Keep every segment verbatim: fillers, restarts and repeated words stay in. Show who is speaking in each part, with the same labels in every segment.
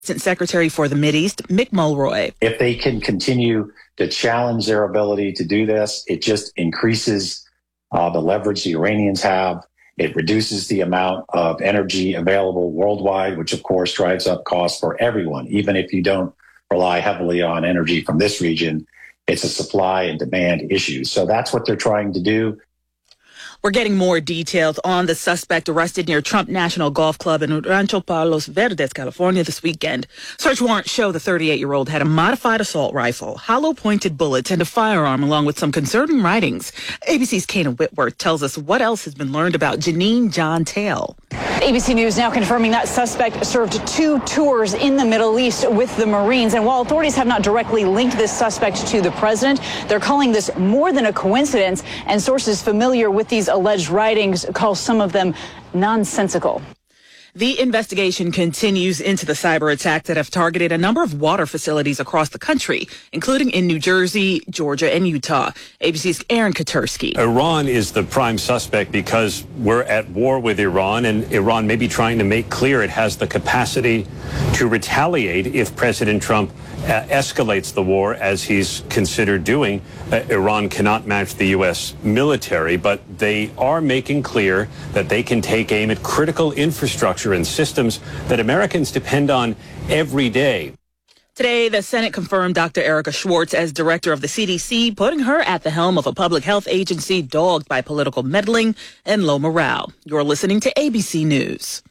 Speaker 1: Assistant Secretary for the Mideast, Mick Mulroy.
Speaker 2: If they can continue to challenge their ability to do this, it just increases uh, the leverage the Iranians have. It reduces the amount of energy available worldwide, which of course drives up costs for everyone. Even if you don't rely heavily on energy from this region, it's a supply and demand issue. So that's what they're trying to do.
Speaker 1: We're getting more details on the suspect arrested near Trump National Golf Club in Rancho Palos Verdes, California this weekend. Search warrants show the thirty-eight-year-old had a modified assault rifle, hollow-pointed bullets, and a firearm, along with some concerning writings. A B C's Kana Whitworth tells us what else has been learned about Janine John Tale.
Speaker 3: A B C News now confirming that suspect served two tours in the Middle East with the Marines. And while authorities have not directly linked this suspect to the president, they're calling this more than a coincidence. And sources familiar with these alleged writings call some of them nonsensical.
Speaker 1: The investigation continues into the cyber attacks that have targeted a number of water facilities across the country, including in New Jersey, Georgia, and Utah. A B C's Aaron Katersky.
Speaker 4: Iran is the prime suspect because we're at war with Iran, and Iran may be trying to make clear it has the capacity to retaliate if President Trump uh, escalates the war, as he's considered doing. Uh, Iran cannot match the U S military, but they are making clear that they can take aim at critical infrastructure and systems that Americans depend on every day.
Speaker 1: Today, the Senate confirmed Doctor Erica Schwartz as director of the C D C, putting her at the helm of a public health agency dogged by political meddling and low morale. You're listening to A B C News.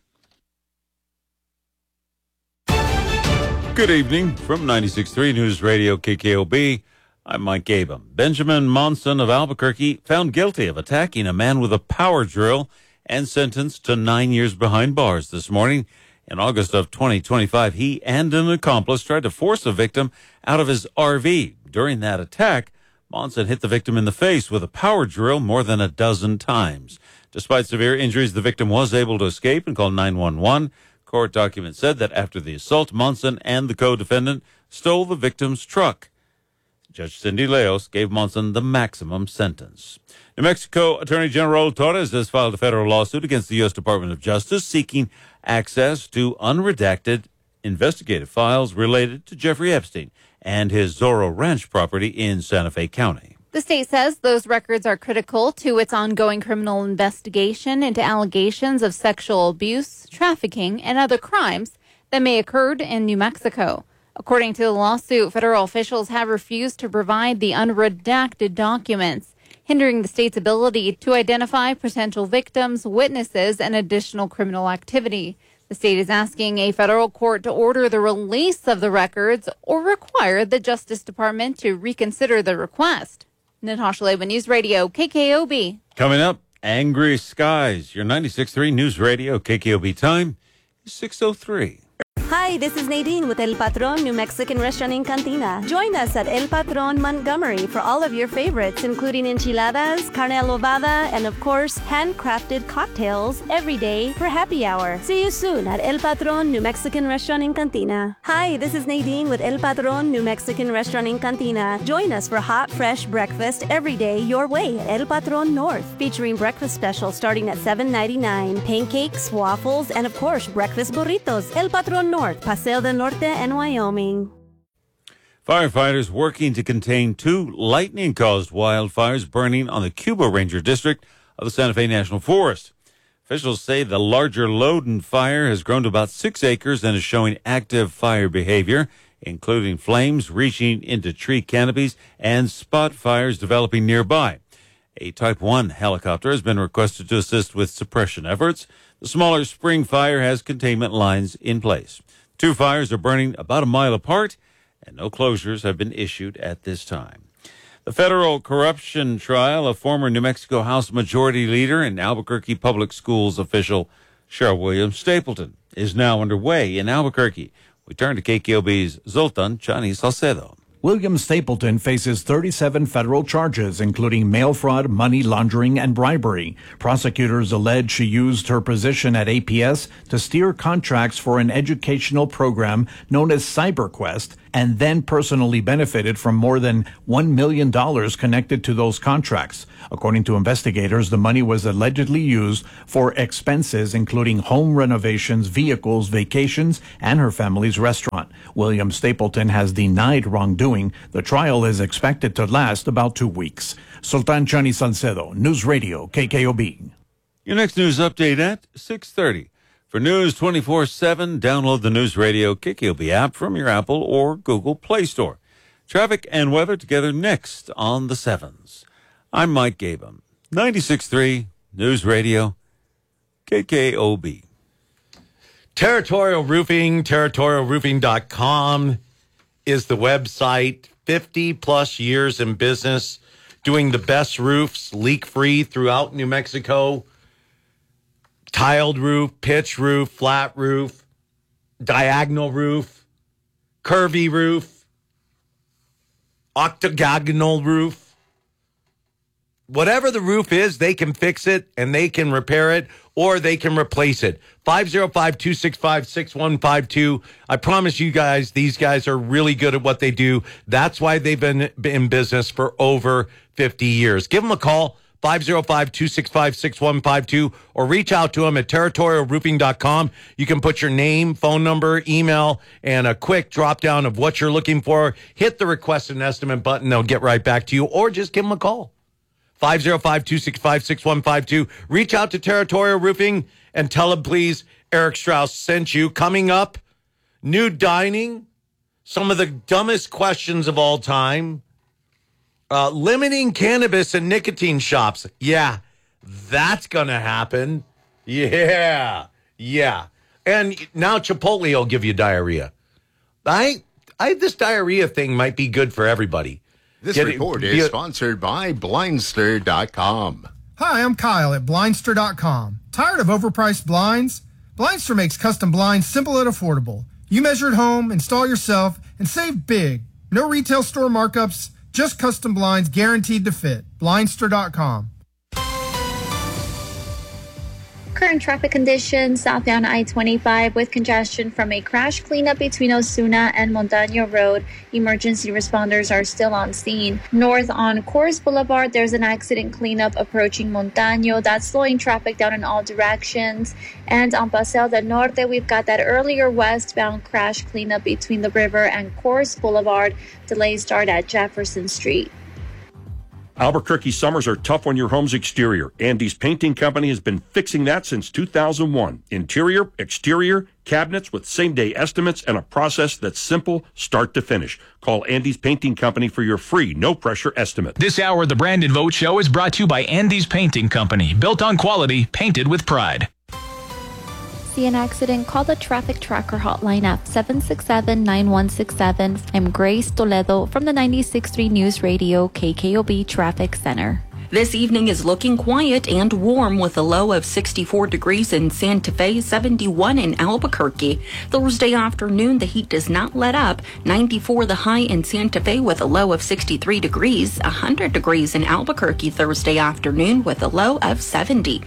Speaker 5: Good evening from ninety-six point three News Radio K K O B. I'm Mike Gabum. Benjamin Monson of Albuquerque found guilty of attacking a man with a power drill and sentenced to nine years behind bars this morning. In August of twenty twenty-five, he and an accomplice tried to force a victim out of his R V. During that attack, Monson hit the victim in the face with a power drill more than a dozen times. Despite severe injuries, the victim was able to escape and call nine one one. Court documents said that after the assault, Monson and the co-defendant stole the victim's truck. Judge Cindy Leos gave Monson the maximum sentence. New Mexico Attorney General Torres has filed a federal lawsuit against the U S Department of Justice seeking access to unredacted investigative files related to Jeffrey Epstein and his Zorro Ranch property in Santa Fe County.
Speaker 6: The state says those records are critical to its ongoing criminal investigation into allegations of sexual abuse, trafficking, and other crimes that may have occurred in New Mexico. According to the lawsuit, federal officials have refused to provide the unredacted documents, hindering the state's ability to identify potential victims, witnesses, and additional criminal activity. The state is asking a federal court to order the release of the records or require the Justice Department to reconsider the request. Natasha Leba, News Radio, K K O B.
Speaker 5: Coming up, Angry Skies. Your ninety-six point three News Radio, K K O B time is six oh three.
Speaker 7: Hi, this is Nadine with El Patron New Mexican Restaurant in Cantina. Join us at El Patron Montgomery for all of your favorites, including enchiladas, carne adobada, and of course, handcrafted cocktails every day for happy hour. See you soon at El Patron New Mexican Restaurant in Cantina. Hi, this is Nadine with El Patron New Mexican Restaurant in Cantina. Join us for hot, fresh breakfast every day your way at El Patron North, featuring breakfast specials starting at seven ninety-nine, pancakes, waffles, and of course, breakfast burritos. El Patron North. Paseo del Norte and Wyoming.
Speaker 5: Firefighters working to contain two lightning-caused wildfires burning on the Cuba Ranger District of the Santa Fe National Forest. Officials say the larger Loden fire has grown to about six acres and is showing active fire behavior, including flames reaching into tree canopies and spot fires developing nearby. A Type one helicopter has been requested to assist with suppression efforts. The smaller Spring Fire has containment lines in place. Two fires are burning about a mile apart, and no closures have been issued at this time. The federal corruption trial of former New Mexico House Majority Leader and Albuquerque Public Schools official Cheryl Williams Stapleton is now underway in Albuquerque. We turn to K K O B's Zoltan Chani Salcedo.
Speaker 8: William Stapleton faces thirty-seven federal charges, including mail fraud, money laundering, and bribery. Prosecutors allege she used her position at A P S to steer contracts for an educational program known as CyberQuest, and then personally benefited from more than one million dollars connected to those contracts. According to investigators, the money was allegedly used for expenses including home renovations, vehicles, vacations, and her family's restaurant. William Stapleton has denied wrongdoing. The trial is expected to last about two weeks. Sultan Chani Salcedo, News Radio, K K O B.
Speaker 5: Your next news update at six thirty. For News twenty-four seven, download the News Radio K K O B app from your Apple or Google Play Store. Traffic and weather together next on the sevens. I'm Mike Gabum, ninety-six point three News Radio K K O B.
Speaker 9: Territorial Roofing, territorial roofing dot com is the website. fifty plus years in business, doing the best roofs, leak-free throughout New Mexico. Tiled roof, pitch roof, flat roof, diagonal roof, curvy roof, octagonal roof. Whatever the roof is, they can fix it and they can repair it or they can replace it. five oh five, two six five, six one five two. I promise you guys, these guys are really good at what they do. That's why they've been in business for over fifty years. Give them a call. five oh five, two six five, six one five two, or reach out to them at territorial roofing dot com. You can put your name, phone number, email, and a quick drop down of what you're looking for. Hit the request an estimate button. They'll get right back to you, or just give them a call. five oh five, two six five, six one five two. Reach out to Territorial Roofing and tell them, please, Eric Strauss sent you. Coming up, new dining, some of the dumbest questions of all time. Uh, limiting cannabis and nicotine shops. Yeah, that's going to happen. Yeah, yeah. And now Chipotle will give you diarrhea. I, I this diarrhea thing might be good for everybody.
Speaker 10: This
Speaker 9: Get
Speaker 10: report
Speaker 9: it,
Speaker 10: is
Speaker 9: it,
Speaker 10: sponsored by Blindster dot com.
Speaker 11: Hi, I'm Kyle at Blindster dot com. Tired of overpriced blinds? Blindster makes custom blinds simple and affordable. You measure at home, install yourself, and save big. No retail store markups, just custom blinds guaranteed to fit. Blindster dot com.
Speaker 12: Current traffic conditions southbound I twenty-five with congestion from a crash cleanup between Osuna and Montaño Road. Emergency responders are still on scene. North on Coors Boulevard, there's an accident cleanup approaching Montaño. That's slowing traffic down in all directions. And on Paseo del Norte, we've got that earlier westbound crash cleanup between the river and Coors Boulevard. Delays start at Jefferson Street.
Speaker 13: Albuquerque summers are tough on your home's exterior. Andy's Painting Company has been fixing that since two thousand one. Interior, exterior, cabinets with same-day estimates and a process that's simple start to finish. Call Andy's Painting Company for your free, no-pressure estimate.
Speaker 14: This hour of the Brandon Vogt Show is brought to you by Andy's Painting Company. Built on quality, painted with pride.
Speaker 15: See an accident? Call the traffic tracker hotline at seven six seven, nine one six seven. I'm Grace Toledo from the ninety-six point three News Radio K K O B Traffic Center.
Speaker 16: This evening is looking quiet and warm with a low of sixty-four degrees in Santa Fe, seventy-one in Albuquerque. Thursday afternoon, the heat does not let up. ninety-four the high in Santa Fe with a low of sixty-three degrees. one hundred degrees in Albuquerque Thursday afternoon with a low of seventy.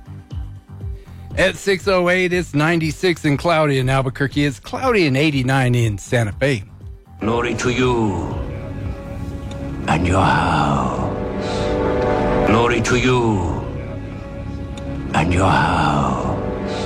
Speaker 17: At six oh eight, it's ninety-six and cloudy in Albuquerque. It's cloudy and eighty-nine in Santa Fe.
Speaker 18: Glory to you and your house. Glory to you and your house.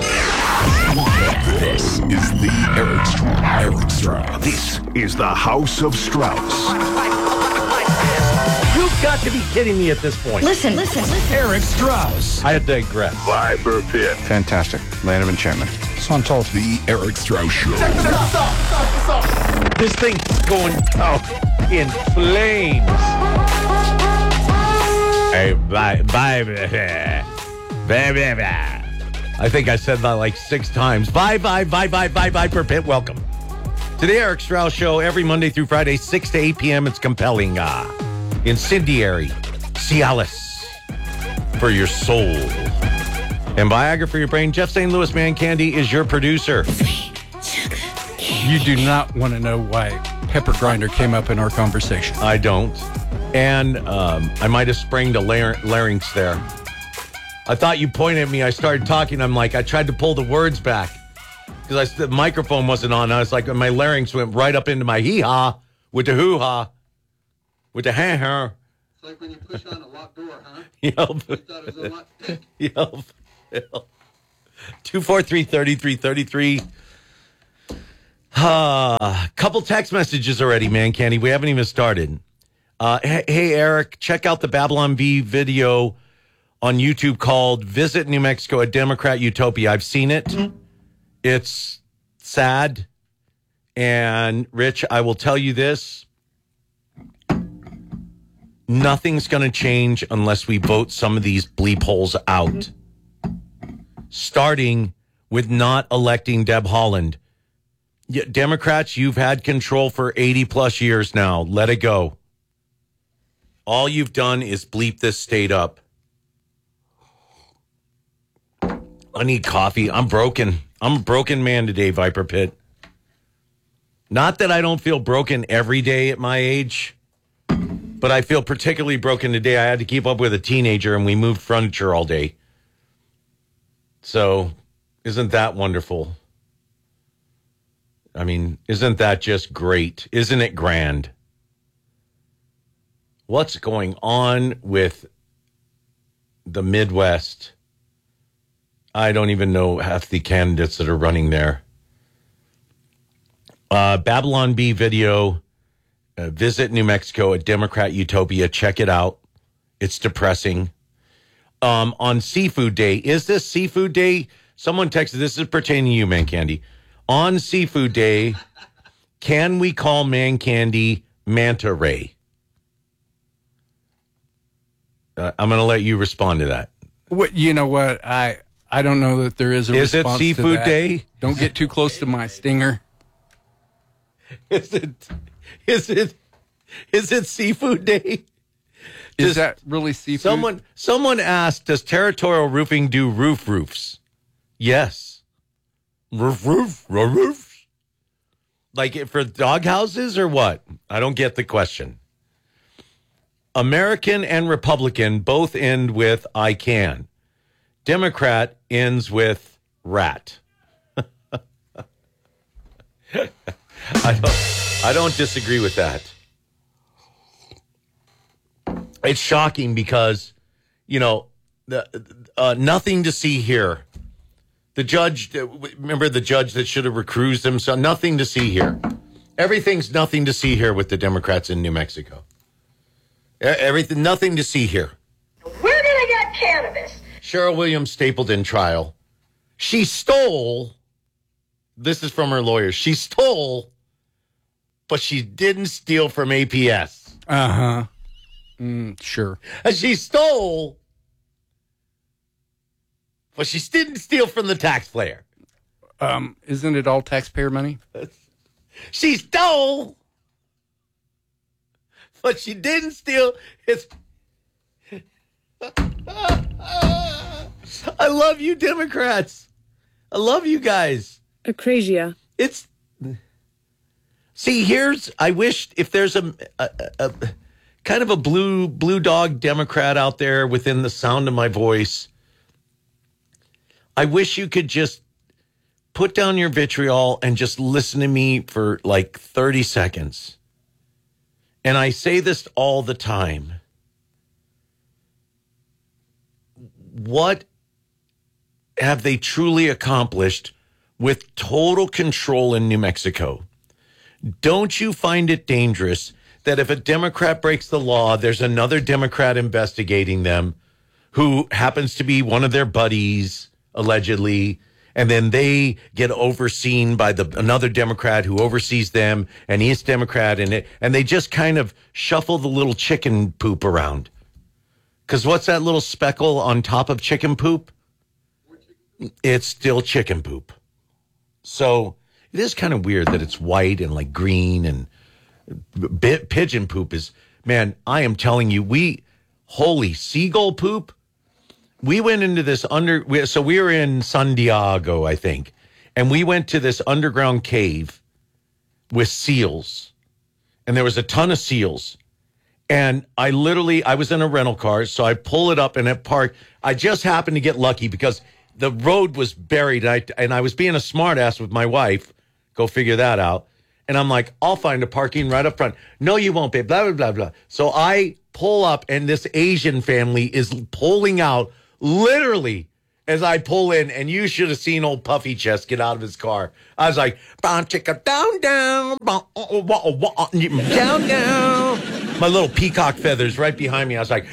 Speaker 19: This is the Eric Strauss. Eric Strauss. This is the House of Strauss.
Speaker 9: You've got to be kidding me at this point.
Speaker 20: Listen, listen, listen.
Speaker 19: Eric Strauss.
Speaker 9: I digress.
Speaker 19: Fiber Pit.
Speaker 21: Fantastic. Land of enchantment.
Speaker 19: So I'm told. The Eric Strauss Show.
Speaker 9: Check this out. Stop, stop, stop. This thing's going out in flames. Hey, bye, bye, bye, bye, bye. I think I said that like six times. Bye, bye, bye, bye, bye, bye, per pit. Welcome to the Eric Strauss Show every Monday through Friday, six to eight p.m. It's compelling. Uh, Incendiary, Cialis for your soul, and Viagra for your brain. Jeff Saint Louis Man Candy is your producer.
Speaker 17: You do not want to know why pepper grinder came up in our conversation.
Speaker 9: I don't. And um, I might have sprained a lar- larynx there. I thought you pointed at me. I started talking. I'm like, I tried to pull the words back because the microphone wasn't on. I was like, my larynx went right up into my hee-haw with the hoo-ha, with the ha-ha.
Speaker 20: It's like when you push on a locked door, huh?
Speaker 9: Yelp.
Speaker 20: You thought it was a locked door.
Speaker 9: Yelp. Yelp. two four three, three three three three. Uh, couple text messages already, man, Candy. We haven't even started. Uh, hey, hey, Eric, check out the Babylon Bee video on YouTube called Visit New Mexico, a Democrat Utopia. I've seen it. It's sad. And, Rich, I will tell you this. Nothing's going to change unless we vote some of these bleep holes out. Starting with not electing Deb Haaland. Yeah, Democrats, you've had control for eighty plus years now. Let it go. All you've done is bleep this state up. I need coffee. I'm broken. I'm a broken man today, Viper Pit. Not that I don't feel broken every day at my age, but I feel particularly broken today. I had to keep up with a teenager and we moved furniture all day. So, isn't that wonderful? I mean, isn't that just great? Isn't it grand? What's going on with the Midwest? I don't even know half the candidates that are running there. Uh, Babylon Bee video, uh, Visit New Mexico, a Democrat Utopia. Check it out. It's depressing. Um, on Seafood Day, is this Seafood Day? Someone texted, this is pertaining to you, Man Candy. On Seafood Day, can we call Man Candy Manta Ray? Uh, I'm going to let you respond to that.
Speaker 17: What, you know what? I I don't know that there is a
Speaker 9: is
Speaker 17: response
Speaker 9: it Seafood
Speaker 17: to that.
Speaker 9: Day?
Speaker 17: Don't get too close to my stinger.
Speaker 9: Is it? Is it? Is it Seafood Day?
Speaker 17: Is does, that really seafood?
Speaker 9: Someone someone asked, does Territorial Roofing do roof roofs? Yes. Roof, roof, roof, roof. Like it for dog houses or what? I don't get the question. American and Republican both end with I can. Democrat ends with rat. I don't, I don't disagree with that. It's shocking because, you know, the, uh, nothing to see here. The judge, remember the judge that should have recused himself? Nothing to see here. Everything's nothing to see here with the Democrats in New Mexico. Everything, nothing to see here.
Speaker 22: Where did I get cannabis?
Speaker 9: Cheryl Williams Stapleton trial. She stole, this is from her lawyer, she stole, but she didn't steal from A P S.
Speaker 17: Uh-huh. Mm, sure.
Speaker 9: She stole, but she didn't steal from the taxpayer.
Speaker 17: Um, isn't it all taxpayer money?
Speaker 9: She stole, but she didn't steal. It's. I love you, Democrats. I love you guys.
Speaker 23: Acrasia.
Speaker 9: It's. See, here's. I wish if there's a, a, a kind of a blue blue dog Democrat out there within the sound of my voice. I wish you could just put down your vitriol and just listen to me for like thirty seconds. And I say this all the time. What have they truly accomplished with total control in New Mexico? Don't you find it dangerous that if a Democrat breaks the law, there's another Democrat investigating them who happens to be one of their buddies, allegedly, and then they get overseen by the another Democrat who oversees them, and he's Democrat, and it, and they just kind of shuffle the little chicken poop around. Because what's that little speckle on top of chicken poop? It's still chicken poop. So it is kind of weird that it's white and like green, and b- pigeon poop is, man, I am telling you, we, holy seagull poop. We went into this under, we, so we were in San Diego, I think, and we went to this underground cave with seals. and there was a ton of seals. And I literally, I was in a rental car, so I pull it up and at park. I just happened to get lucky because the road was buried. And I, and I was being a smartass with my wife. Go figure that out. And I'm like, I'll find a parking right up front. No, you won't, babe. Blah, blah, blah, blah. So I pull up, and this Asian family is pulling out literally as I pull in. And you should have seen old Puffy Chest get out of his car. I was like, down, down, down, down, down. My little peacock feathers right behind me. I was like,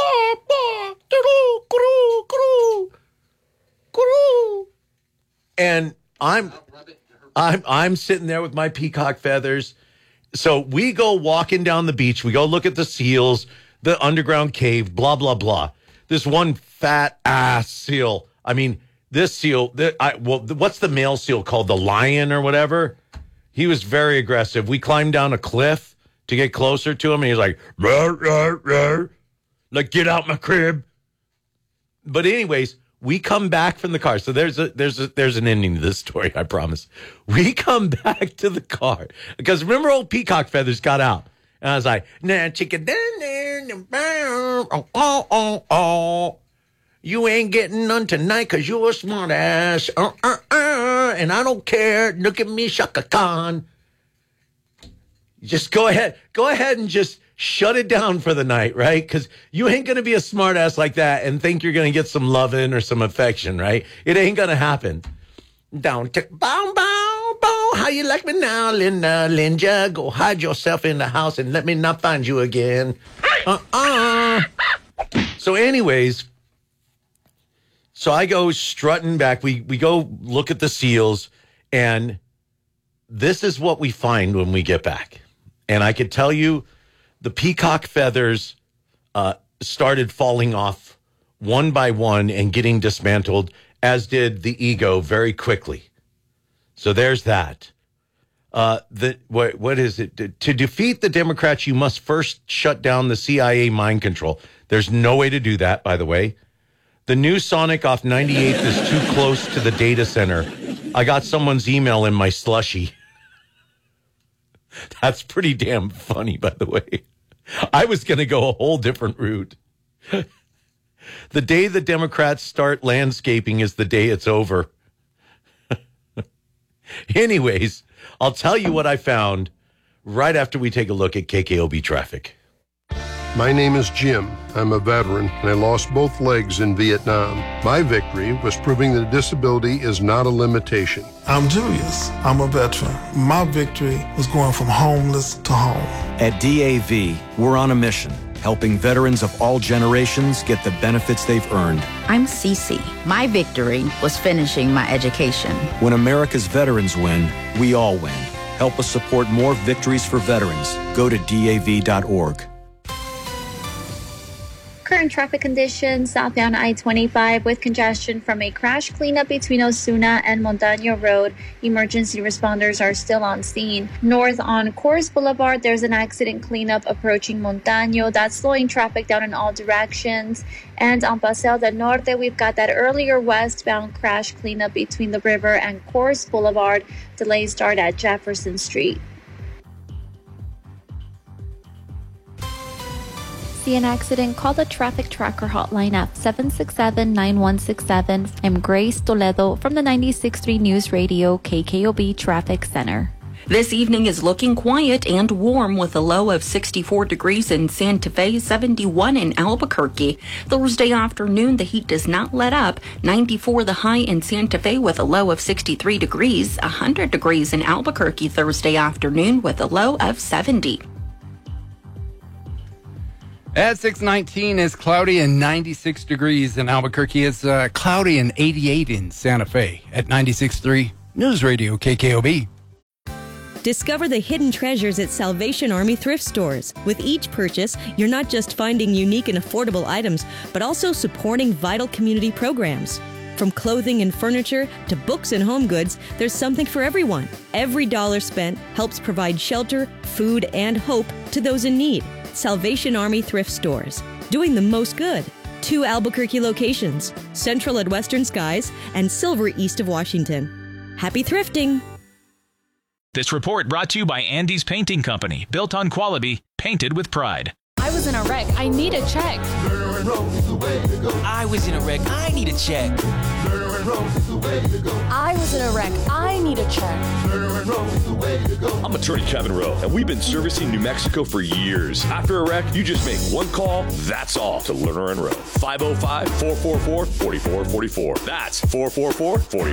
Speaker 9: and I'm, I'm, I'm sitting there with my peacock feathers. So we go walking down the beach. We go look at the seals, the underground cave, blah, blah, blah. This one fat ass seal. I mean, this seal, the, I, well, what's the male seal called? The lion or whatever? He was very aggressive. We climbed down a cliff to get closer to him, and he's like, rawr, rawr, rawr. Like, get out my crib. But anyways, we come back from the car. So there's a there's a there's an ending to this story, I promise. We come back to the car because remember, old Peacock Feathers got out, and I was like, nah, chicken, oh, oh, oh, oh. You ain't getting none tonight because you're a smart ass. Uh, uh, uh, and I don't care. Look at me, Shaka Khan. Just go ahead. Go ahead and just shut it down for the night, right? Because you ain't going to be a smart ass like that and think you're going to get some loving or some affection, right? It ain't going to happen. Down, tick, bow, bow, bow. How you like me now, Linda, Linja? Go hide yourself in the house and let me not find you again. Uh-uh. So anyways, so I go strutting back. We, we go look at the seals, and this is what we find when we get back. And I could tell you the peacock feathers uh, started falling off one by one and getting dismantled, as did the ego very quickly. So there's that. Uh, the, what, what is it? To defeat the Democrats, you must first shut down the C I A mind control. There's no way to do that, by the way. The new Sonic off ninety-eighth is too close to the data center. I got someone's email in my slushie. That's pretty damn funny, by the way. I was going to go a whole different route. The day the Democrats start landscaping is the day it's over. Anyways, I'll tell you what I found right after we take a look at K K O B traffic.
Speaker 2: My name is Jim. I'm a veteran, and I lost both legs in Vietnam. My victory was proving that disability is not a limitation.
Speaker 3: I'm Julius. I'm a veteran. My victory was going from homeless to home.
Speaker 23: At D A V, we're on a mission, helping veterans of all generations get the benefits they've earned.
Speaker 24: I'm Cece. My victory was finishing my education.
Speaker 23: When America's veterans win, we all win. Help us support more victories for veterans. Go to D A V dot org.
Speaker 12: Current traffic conditions southbound I twenty-five with congestion from a crash cleanup between Osuna and Montaño Road. Emergency responders are still on scene. North on Coors Boulevard, there's an accident cleanup approaching Montaño. That's slowing traffic down in all directions. And on Paseo del Norte, we've got that earlier westbound crash cleanup between the river and Coors Boulevard. Delays start at Jefferson Street.
Speaker 15: See an accident, call the traffic tracker hotline at seven six seven, nine one six seven. I'm Grace Toledo from the ninety-six point three News Radio K K O B Traffic Center.
Speaker 16: This evening is looking quiet and warm with a low of sixty-four degrees in Santa Fe, seventy-one in Albuquerque. Thursday afternoon, the heat does not let up. ninety-four the high in Santa Fe with a low of sixty-three degrees. one hundred degrees in Albuquerque Thursday afternoon with a low of seventy.
Speaker 17: At six nineteen, it's cloudy and ninety-six degrees in Albuquerque. It's uh, cloudy and eighty-eight in Santa Fe. At ninety-six point three News Radio K K O B.
Speaker 25: Discover the hidden treasures at Salvation Army thrift stores. With each purchase, you're not just finding unique and affordable items, but also supporting vital community programs. From clothing and furniture to books and home goods, there's something for everyone. Every dollar spent helps provide shelter, food, and hope to those in need. Salvation Army thrift stores, doing the most good. Two Albuquerque locations, Central at Western Skies and Silver east of Washington. Happy thrifting!
Speaker 14: This report brought to you by Andy's Painting Company, built on quality, painted with pride.
Speaker 1: I was in a wreck. I need a check.
Speaker 4: I was in a wreck. I need a check.
Speaker 1: I was in a wreck. I need a check.
Speaker 6: I'm attorney Kevin Rowe, and we've been servicing New Mexico for years. After a wreck, you just make one call, that's all, to Lerner and Rowe. five oh five, four four four, four four four four. That's four four four, four